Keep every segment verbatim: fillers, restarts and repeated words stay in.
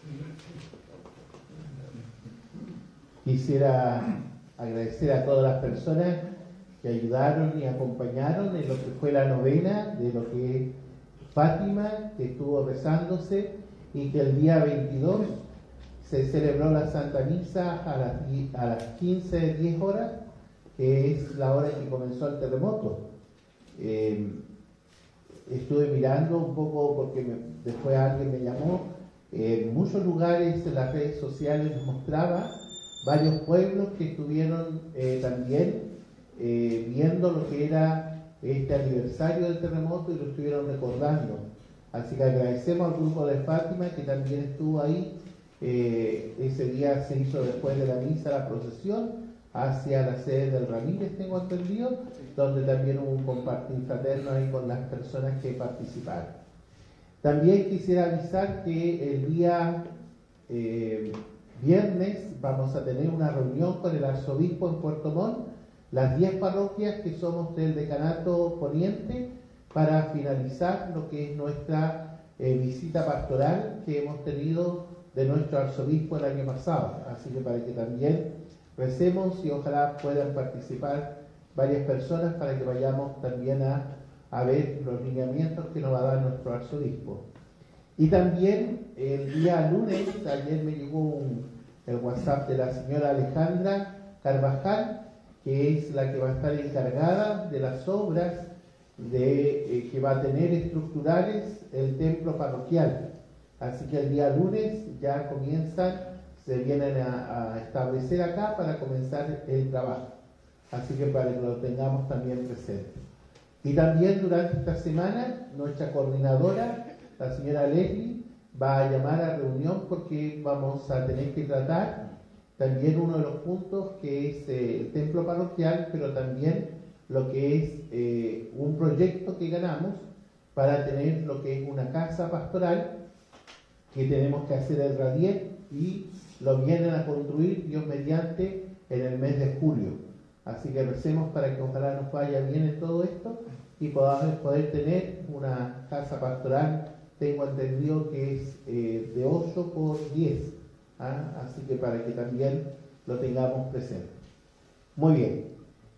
Quisiera agradecer a todas las personas que ayudaron y acompañaron en lo que fue la novena de lo que es Fátima, que estuvo rezándose, y que el día veintidós se celebró la Santa Misa a las, a las quince, diez horas, que es la hora en que comenzó el terremoto. Eh, estuve mirando un poco porque me, después alguien me llamó. Eh, en muchos lugares en las redes sociales nos mostraba varios pueblos que estuvieron eh, también eh, viendo lo que era este aniversario del terremoto y lo estuvieron recordando. Así que agradecemos al grupo de Fátima que también estuvo ahí. Eh, ese día se hizo después de la misa la procesión hacia la sede del Ramírez, tengo entendido, donde también hubo un compartir fraterno ahí con las personas que participaron. También quisiera avisar que el día eh, viernes vamos a tener una reunión con el arzobispo en Puerto Montt, las diez parroquias que somos del Decanato Poniente, para finalizar lo que es nuestra eh, visita pastoral que hemos tenido de nuestro arzobispo el año pasado. Así que para que también recemos y ojalá puedan participar varias personas para que vayamos también a, a ver los lineamientos que nos va a dar nuestro arzobispo. Y también el día lunes, ayer me llegó un, el WhatsApp de la señora Alejandra Carvajal, que es la que va a estar encargada de las obras de, eh, que va a tener estructurales el templo parroquial. Así que el día lunes ya comienzan, se vienen a, a establecer acá para comenzar el trabajo. Así que para que lo tengamos también presente. Y también durante esta semana, nuestra coordinadora, la señora Leslie, va a llamar a reunión porque vamos a tener que tratar también uno de los puntos que es eh, el templo parroquial, pero también lo que es eh, un proyecto que ganamos para tener lo que es una casa pastoral que tenemos que hacer el radier y lo vienen a construir Dios mediante en el mes de julio. Así que recemos para que ojalá nos vaya bien en todo esto y podamos poder tener una casa pastoral. Tengo entendido que es eh, de ocho por diez, ¿ah? Así que para que también lo tengamos presente. Muy bien.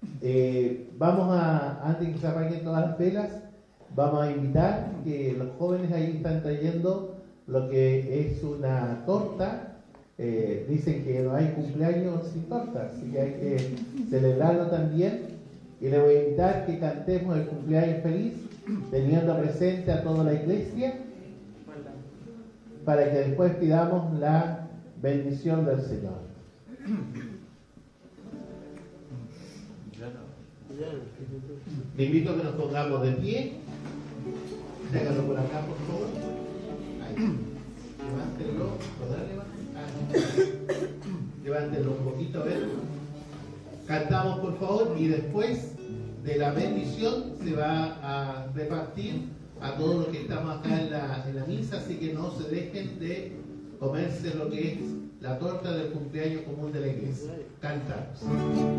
Eh, vamos a, antes que se apaguen todas las velas, vamos a invitar que los jóvenes ahí están trayendo lo que es una torta. Eh, dicen que no hay cumpleaños sin torta, así que hay que celebrarlo también. Y le voy a invitar que cantemos el cumpleaños feliz, teniendo presente a toda la iglesia, para que después pidamos la bendición del Señor. Le invito a que nos pongamos de pie. Háganlo por acá, por favor. Ahí. Levántenlo. ¿Podrán levantar? Ah, levántenlo un poquito, a ver. Cantamos, por favor, y después de la bendición se va a repartir a todos los que estamos acá en la, en la misa, así que no se dejen de comerse lo que es la torta del cumpleaños común de la iglesia. Cantamos.